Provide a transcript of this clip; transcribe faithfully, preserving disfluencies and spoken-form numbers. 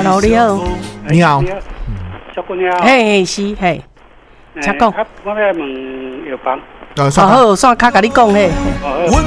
Hello， 你好。 你好。 小姑娘。 嘿，是嘿。请讲。 我要问药房。 哦， 好，煞卡甲你讲嘿。 阮